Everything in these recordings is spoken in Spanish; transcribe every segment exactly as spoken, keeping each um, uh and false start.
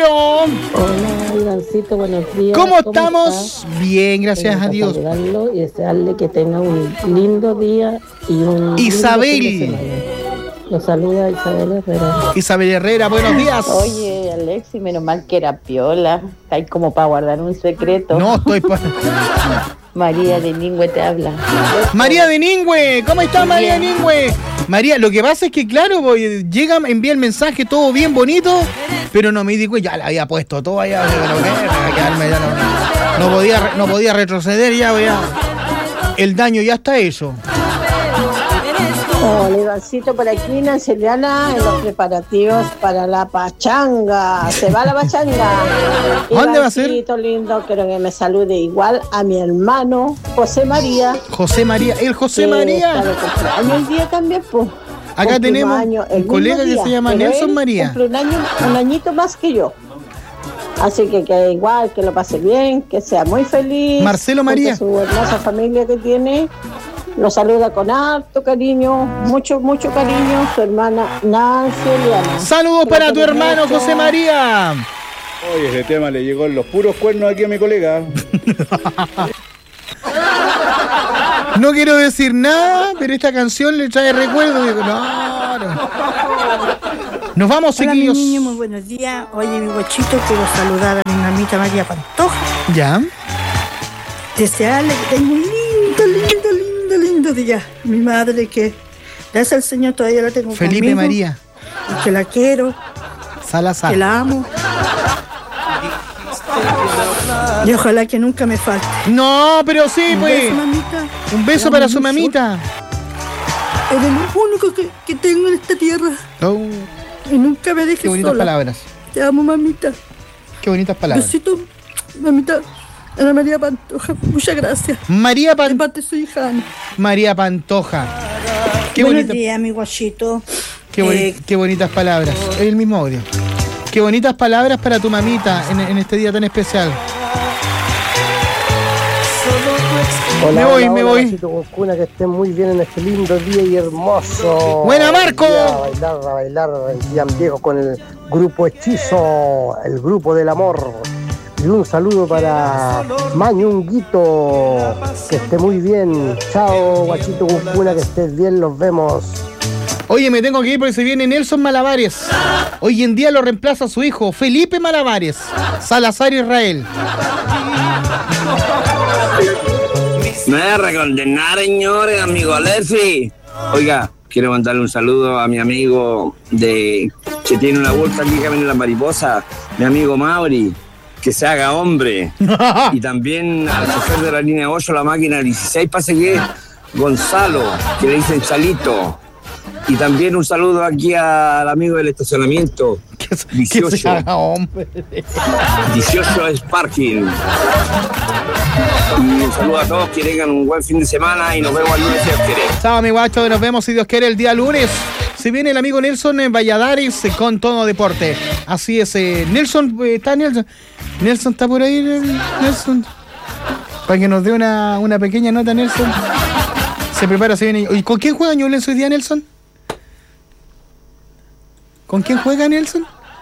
Hola, Ivancito, buenos días. ¿Cómo, ¿Cómo estamos? Está? Bien, gracias a Dios. Saludarlo y desearle que tenga un lindo día y un Isabel. Lindo Lo saluda Isabel Herrera. Isabel Herrera, buenos días. Oye, Alexi, menos mal que era piola. Está ahí como para guardar un secreto. No, estoy pa... María de Ningüe te habla. María de Ningüe, ¿cómo estás, María de Ningüe? María, lo que pasa es que, claro, voy, llega, envía el mensaje todo bien bonito, pero no me di cuenta, ya le había puesto todo allá, pero ¿qué? Me quedarme, ya no, no, podía, no podía retroceder, ya, ya. El daño ya está hecho. Hola, Ivancito, por aquí Nancy Eliana en los preparativos para la pachanga. Se va la pachanga. ¿Dónde va a ser? Ivancito lindo, quiero que me salude igual a mi hermano José María. José María, el José María. Está de cumpleaños el día también, pues. Acá tenemos año, un colega día, que se llama Nelson María. Cumple un año, un añito más que yo. Así que que igual, que lo pase bien, que sea muy feliz. Marcelo María. Su hermosa familia que tiene. Lo saluda con harto cariño, mucho, mucho cariño, su hermana Nancy Eliana. Saludos para tu hermano mucho. José María. Oye, ese tema le llegó en los puros cuernos aquí a mi colega. No quiero decir nada, pero esta canción le trae recuerdos. Digo, no, no. Nos vamos, Hola, chiquillos. Mi niño, muy buenos días. Oye, mi guachito, quiero saludar a mi mamita María Pantoja. Ya. Desearle que tenga un lindo, lindo, lindo, lindo día. Mi madre, que gracias al Señor todavía la tengo Felipe conmigo, María. Y que la quiero. Salazar. Que la amo. Y ojalá que nunca me falte. No, pero sí, un pues. Beso, mamita. Un beso para su mamita. Eres lo único que, que tengo en esta tierra. Oh. Y nunca me dejes Qué bonitas sola. palabras. Te amo, mamita. Qué bonitas palabras. Besito, mamita. Ana María Pantoja, muchas gracias. María Pantoja. De parte de su hija Ana. María Pantoja. Qué Buenos bonita... días, mi guachito. Qué, boni... eh... qué bonitas palabras. Es el mismo audio. Qué bonitas palabras para tu mamita en, en este día tan especial. Hola, me voy, hola, me hola, voy. Cuna, que estén muy bien en este lindo día y hermoso. ¡Buena, Marco! A bailar, a bailar el día viejo con el grupo Hechizo, el grupo del amor. Y un saludo para Mañunguito, que esté muy bien. Chao, guachito Cuna, que estés bien, los vemos. Oye, me tengo que ir porque se viene Nelson Malabares. Hoy en día lo reemplaza su hijo, Felipe Malabares. Salazar Israel. Me voy a recondenar, señores, amigo Alexi. Oiga, quiero mandarle un saludo a mi amigo de que tiene una vuelta aquí que viene la mariposa, mi amigo Mauri, que se haga hombre. Y también al chofer de la línea ocho, la máquina dieciséis, pase que Gonzalo, que le dicen Chalito. Y también un saludo aquí al amigo del estacionamiento, dieciocho. Que se haga hombre. dieciocho es parking. Y un saludo a todos, que tengan un buen fin de semana y nos vemos el lunes si Dios quiere. Chao, mi guacho, nos vemos si Dios quiere el día lunes. Se viene el amigo Nelson en Valladares con Todo Deporte. Así es, eh, Nelson, eh, ¿está Nelson? Nelson está por ahí, Nelson. Para que nos dé una, una pequeña nota, Nelson. Se prepara, se viene. ¿Y con quién juega Ñublense hoy día, Nelson? ¿Con quién juega Nelson?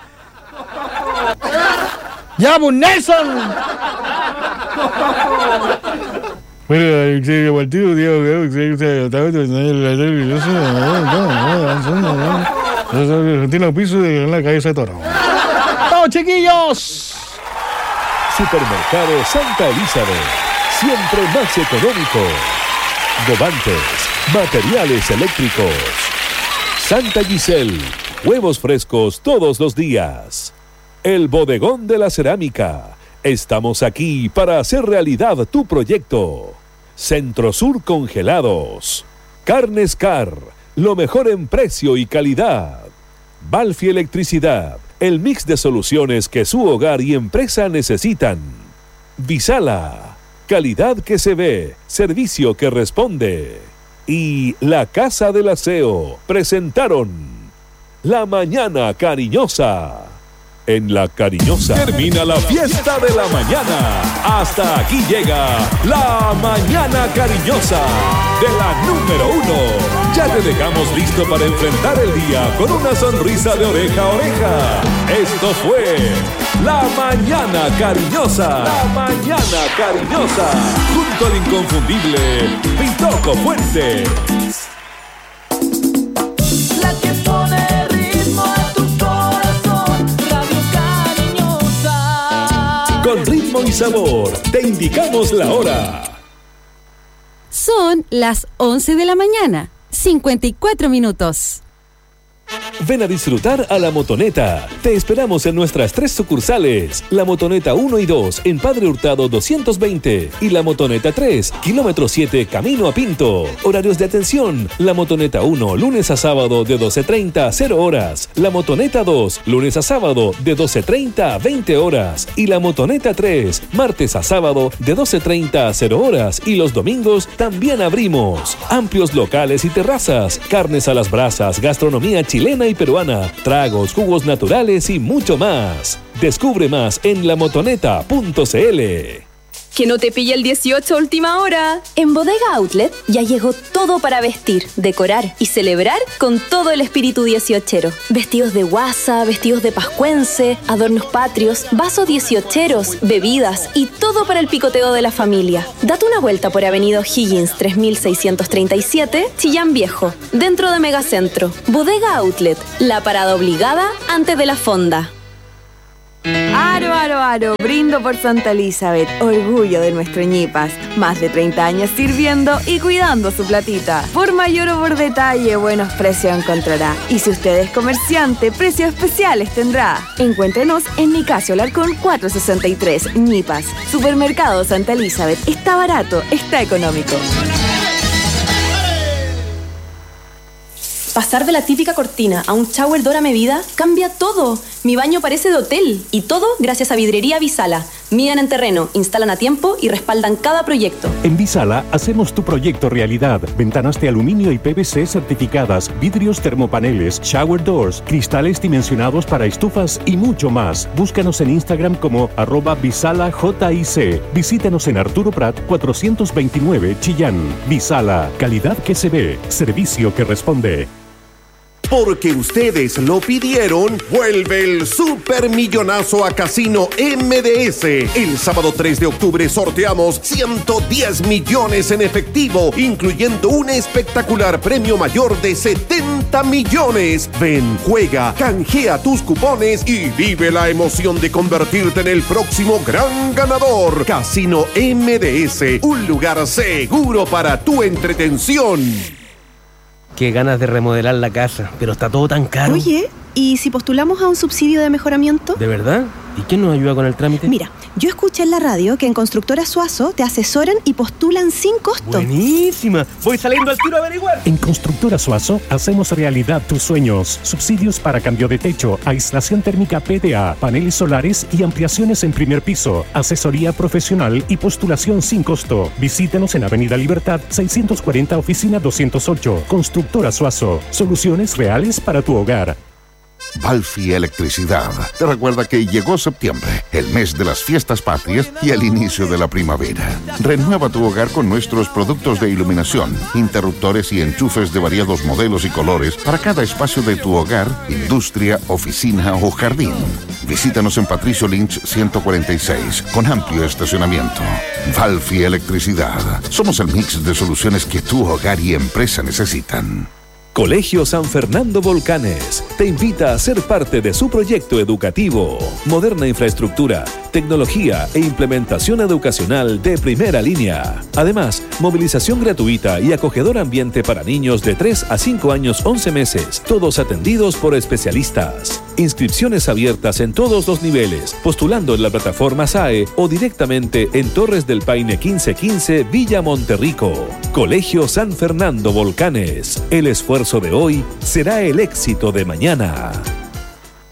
¡Ya, pues, Nelson! Bueno, el partido, Diego, Argentina al piso de la cabeza de toro. ¡Vamos, chiquillos! Supermercado Santa Elizabeth, siempre más económico. Volantes, materiales eléctricos. Santa Giselle, huevos frescos todos los días. El bodegón de la cerámica. Estamos aquí para hacer realidad tu proyecto. Centro Sur Congelados. Carnes Car, lo mejor en precio y calidad. Balfi Electricidad, el mix de soluciones que su hogar y empresa necesitan. Visala, calidad que se ve, servicio que responde. Y La Casa del Aseo presentaron La Mañana Cariñosa. en La Cariñosa. Termina la fiesta de la mañana. Hasta aquí llega La Mañana Cariñosa de la número uno. Ya te dejamos listo para enfrentar el día con una sonrisa de oreja a oreja. Esto fue La Mañana Cariñosa. La Mañana Cariñosa. Junto al inconfundible Pitoco Fuentes. La que pone ritmo a tu corazón, Radio Cariñosa. Con ritmo y sabor, te indicamos la hora. Son las once de la mañana, cincuenta y cuatro minutos. Ven a disfrutar a La Motoneta. Te esperamos en nuestras tres sucursales. La Motoneta uno y dos en Padre Hurtado doscientos veinte y La Motoneta tres, kilómetro siete, camino a Pinto. Horarios de atención. La Motoneta uno, lunes a sábado de doce treinta a cero horas. La Motoneta dos, lunes a sábado de doce treinta a veinte horas. Y La Motoneta tres, martes a sábado de doce treinta a cero horas. Y los domingos también abrimos. Amplios locales y terrazas. Carnes a las brasas, gastronomía chilena y peruana, tragos, jugos naturales y mucho más. Descubre más en la motoneta punto c l. Que no te pille el dieciocho a última hora. En Bodega Outlet ya llegó todo para vestir, decorar y celebrar con todo el espíritu dieciochero. Vestidos de guasa, vestidos de pascuense, adornos patrios, vasos dieciocheros, bebidas y todo para el picoteo de la familia. Date una vuelta por Avenida O'Higgins tres mil seiscientos treinta y siete, Chillán Viejo, dentro de Megacentro. Bodega Outlet, la parada obligada antes de la fonda. Aro, aro, aro, brindo por Santa Elizabeth, orgullo de nuestro ñipas. Más de treinta años sirviendo y cuidando su platita. Por mayor o por detalle, buenos precios encontrará. Y si usted es comerciante, precios especiales tendrá. Encuéntrenos en Nicasio Alarcón cuatrocientos sesenta y tres, ñipas. Supermercado Santa Elizabeth, está barato, está económico. Pasar de la típica cortina a un shower Dora Medida cambia todo. Mi baño parece de hotel. Y todo gracias a Vidrería Visala. Miden en terreno, instalan a tiempo y respaldan cada proyecto. En Visala hacemos tu proyecto realidad. Ventanas de aluminio y P V C certificadas, vidrios termopaneles, shower doors, cristales dimensionados para estufas y mucho más. Búscanos en Instagram como arroba Visala J I C. Visítanos en Arturo Prat cuatrocientos veintinueve, Chillán. Visala, calidad que se ve, servicio que responde. Porque ustedes lo pidieron, vuelve el supermillonazo a Casino M D S. El sábado tres de octubre sorteamos ciento diez millones en efectivo, incluyendo un espectacular premio mayor de setenta millones. Ven, juega, canjea tus cupones y vive la emoción de convertirte en el próximo gran ganador. Casino M D S, un lugar seguro para tu entretención. Qué ganas de remodelar la casa, pero está todo tan caro. Oye, ¿y si postulamos a un subsidio de mejoramiento? ¿De verdad? ¿Y quién nos ayuda con el trámite? Mira, yo escuché en la radio que en Constructora Suazo te asesoran y postulan sin costo. ¡Buenísima! Voy saliendo al tiro a averiguar. En Constructora Suazo hacemos realidad tus sueños. Subsidios para cambio de techo, aislación térmica P D A, paneles solares y ampliaciones en primer piso. Asesoría profesional y postulación sin costo. Visítenos en Avenida Libertad seiscientos cuarenta, oficina doscientos ocho. Constructora Suazo. Soluciones reales para tu hogar. Balfi Electricidad te recuerda que llegó septiembre, el mes de las fiestas patrias y el inicio de la primavera. Renueva tu hogar con nuestros productos de iluminación, interruptores y enchufes de variados modelos y colores para cada espacio de tu hogar, industria, oficina o jardín. Visítanos en Patricio Lynch ciento cuarenta y seis, con amplio estacionamiento. Balfi Electricidad. Somos el mix de soluciones que tu hogar y empresa necesitan. Colegio San Fernando Volcanes te invita a ser parte de su proyecto educativo. Moderna infraestructura, tecnología e implementación educacional de primera línea. Además, movilización gratuita y acogedor ambiente para niños de tres a cinco años once meses, todos atendidos por especialistas. Inscripciones abiertas en todos los niveles, postulando en la plataforma S A E o directamente en Torres del Paine quince quince, Villa Monterrico. Colegio San Fernando Volcanes. El esfuerzo de hoy será el éxito de mañana.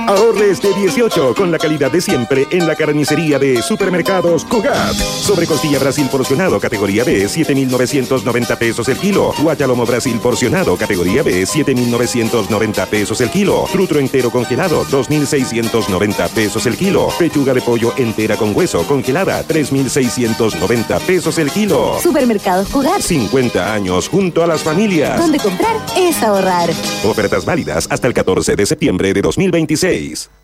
Ahorre este dieciocho con la calidad de siempre en la carnicería de Supermercados Cogat. Sobre costilla Brasil porcionado categoría B, siete mil novecientos noventa pesos el kilo. Guachalomo Brasil porcionado categoría B, siete mil novecientos noventa pesos el kilo. Trutro entero congelado, dos mil seiscientos noventa pesos el kilo. Pechuga de pollo entera con hueso congelada, tres mil seiscientos noventa pesos el kilo. Supermercados Cogat. cincuenta años junto a las familias. Donde comprar es ahorrar. Ofertas válidas hasta el catorce de septiembre de dos mil veintiséis.